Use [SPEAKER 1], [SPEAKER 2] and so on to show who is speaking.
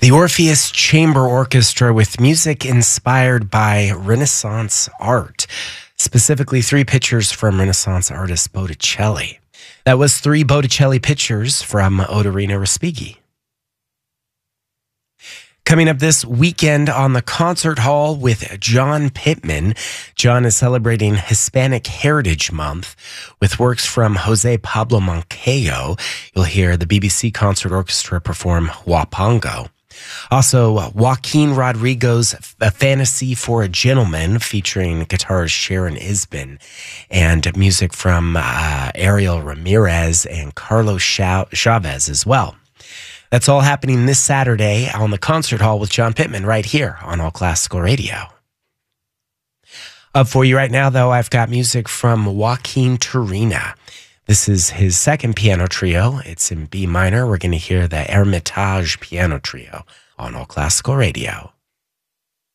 [SPEAKER 1] The Orpheus Chamber Orchestra with music inspired by Renaissance art, specifically 3 pictures from Renaissance artist Botticelli. That was 3 Botticelli pictures from Otorino Respighi. Coming up this weekend on the Concert Hall with John Pittman. John is celebrating Hispanic Heritage Month with works from Jose Pablo Moncayo. You'll hear the BBC Concert Orchestra perform Huapango. Also, Joaquin Rodrigo's A Fantasy for a Gentleman featuring guitarist Sharon Isbin and music from Ariel Ramirez and Carlos Chavez as well. That's all happening this Saturday on the Concert Hall with John Pittman right here on All Classical Radio. Up for you right now, though, I've got music from Joaquin Turina. This is his second piano trio. It's in B minor. We're going to hear the Hermitage Piano Trio on All Classical Radio.